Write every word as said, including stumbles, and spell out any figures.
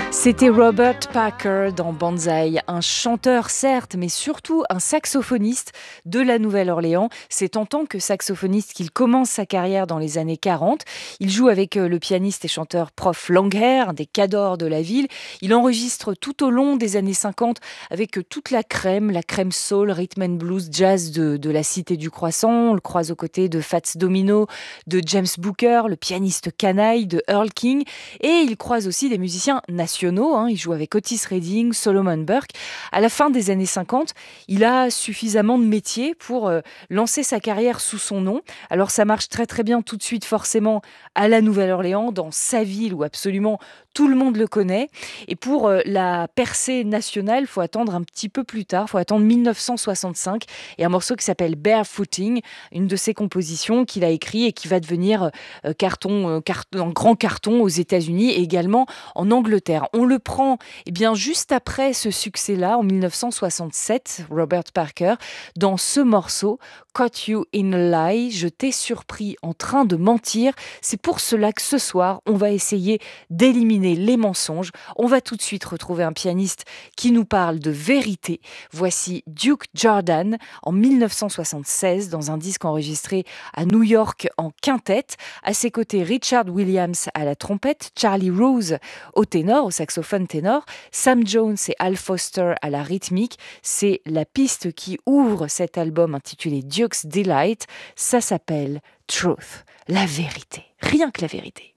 C'était Robert Parker dans Banzai, un chanteur certes, mais surtout un saxophoniste de la Nouvelle-Orléans. C'est en tant que saxophoniste qu'il commence sa carrière dans les années quarante. Il joue avec le pianiste et chanteur Prof Longhair, un des cadors de la ville. Il enregistre tout au long des années cinquante avec toute la crème, la crème soul, rhythm and blues, jazz de, de la Cité du Croissant. On le croise aux côtés de Fats Domino, de James Booker, le pianiste canaille de Earl King. Et il croise aussi des musiciens nationaux. Hein, il joue avec Otis Redding, Solomon Burke. À la fin des années cinquante, il a suffisamment de métier pour euh, lancer sa carrière sous son nom. Alors ça marche très très bien tout de suite forcément à la Nouvelle-Orléans, dans sa ville où absolument tout le monde le connaît. Et pour euh, la percée nationale, il faut attendre un petit peu plus tard, il faut attendre mille neuf cent soixante-cinq et un morceau qui s'appelle Barefooting, une de ses compositions qu'il a écrit et qui va devenir euh, carton, euh, carton, un grand carton aux États-Unis et également en Angleterre. On le prend eh bien, juste après ce succès-là, en mille neuf cent soixante-sept, Robert Parker, dans ce morceau, Caught You in a Lie, je t'ai surpris en train de mentir. C'est pour cela que ce soir, on va essayer d'éliminer les mensonges. On va tout de suite retrouver un pianiste qui nous parle de vérité. Voici Duke Jordan en mille neuf cent soixante-seize dans un disque enregistré à New York en quintette. À ses côtés, Richard Williams à la trompette, Charlie Rose au ténor, au saxophone ténor, Sam Jones et Al Foster à la rythmique. C'est la piste qui ouvre cet album intitulé Duke's Delight. Ça s'appelle Truth, la vérité. Rien que la vérité.